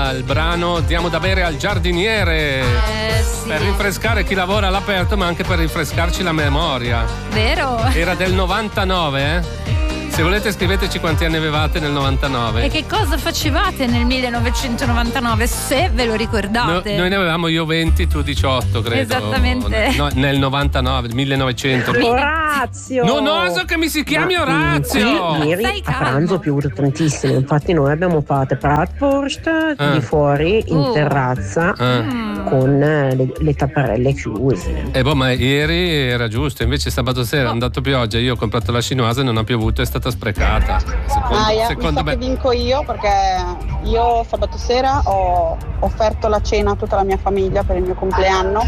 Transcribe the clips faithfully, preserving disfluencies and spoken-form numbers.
era il brano Diamo da bere al giardiniere. Eh, sì. Per rinfrescare chi lavora all'aperto, ma anche per rinfrescarci la memoria. Vero? Era del novantanove, eh? Se volete scriveteci quanti anni avevate nel novantanove. E che cosa facevate nel millenovecentonovantanove, se ve lo ricordate? No, noi ne avevamo io venti, tu diciotto, credo. Esattamente. No, nel novantanove, millenovecento. Orazio! Non oso che mi si chiami Orazio! Qui ieri Stai a calmo. pranzo è piovuto tantissimo, infatti noi abbiamo fatto bratwurst Ah. di fuori in Uh. terrazza Ah. con eh, le, le tapparelle chiuse. E boh, ma ieri era giusto, invece sabato sera è andato pioggia, io ho comprato la chinoise e non ha piovuto, è stata sprecata. Secondo, Aia, secondo mi sa me. che vinco io perché io sabato sera ho offerto la cena a tutta la mia famiglia per il mio compleanno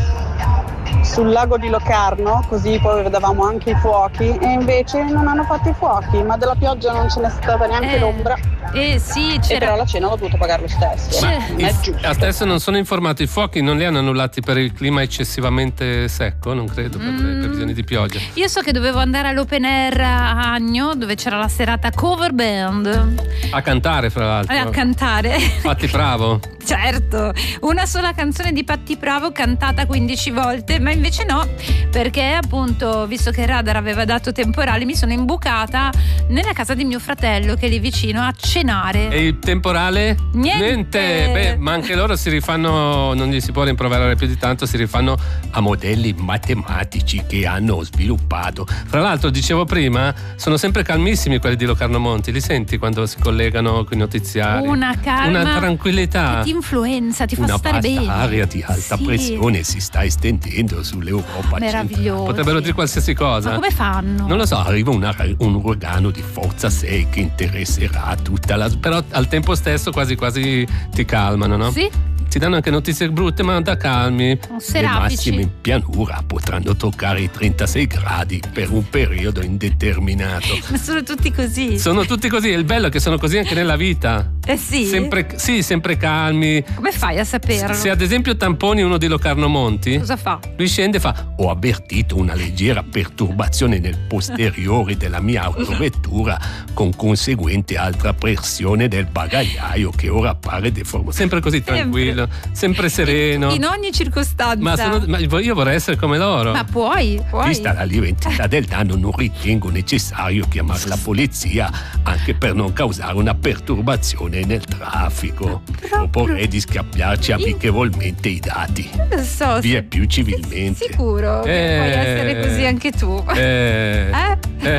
sul lago di Locarno, così poi vedevamo anche i fuochi, e invece non hanno fatto i fuochi, ma della pioggia non ce n'è stata neanche Eh, l'ombra. Eh sì, E però c'era. la cena l'ho dovuto pagare lo stesso. Ma Non è giusto. Adesso non sono informato, i fuochi non li hanno annullati per il clima eccessivamente secco, non credo, per le Mm. previsioni di pioggia. Io so che dovevo andare all'open air a Agno, dove c'era la serata cover band A cantare, fra l'altro. a cantare. Fatti bravo. Certo, una sola canzone di Patti Bravo cantata quindici volte, ma invece no, perché appunto, visto che Radar aveva dato temporali, mi sono imbucata nella casa di mio fratello che è lì vicino a cenare. E il temporale? Niente. Beh, ma anche loro si rifanno, non gli si può rimproverare più di tanto, si rifanno a modelli matematici che hanno sviluppato. Fra l'altro, dicevo prima, sono sempre calmissimi quelli di Locarno Monti, li senti quando si collegano con i notiziari? Una calma, una tranquillità. che ti influenza, ti fa Una stare vasta bene. area di alta Sì. pressione si sta estendendo sull'Europa. Meraviglioso. Potrebbero dire qualsiasi cosa. Ma come fanno? Non lo so, arriva una- un uragano di forza sei che interesserà tutta la... però al tempo stesso quasi quasi ti calmano, no? Sì? Ti danno anche notizie brutte, ma da calmi. Oh, Le serafici. massime in pianura potranno toccare i trentasei gradi per un periodo indeterminato. Ma sono tutti così. Sono tutti così, e il bello è che sono così anche nella vita. Eh sì? Sempre, sì, sempre calmi. Come fai a saperlo? Se ad esempio tamponi uno di Locarno Monti, Cosa fa? lui scende e fa: ho avvertito una leggera perturbazione nel posteriore della mia autovettura con conseguente alta pressione del bagagliaio che ora appare deformato. Sempre così tranquillo, sempre sereno. In ogni circostanza. Ma, sono- ma io vorrei essere come loro. Ma puoi, puoi. Vista la lieve entità del danno, non ritengo necessario chiamare la polizia, anche per non causare una perturbazione nel traffico. Proporrei di scambiarci amichevolmente i dati. Non lo so. Via se- più civilmente. Sicuro che Eh. puoi essere così anche tu. Eh, Eh?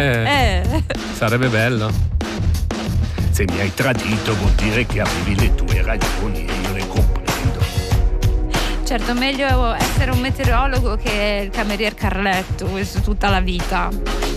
eh, Eh. sarebbe bello. Se mi hai tradito vuol dire che avevi le tue ragioni e io le comprendo. Certo, meglio essere un meteorologo che il camerier Carletto, questo tutta la vita.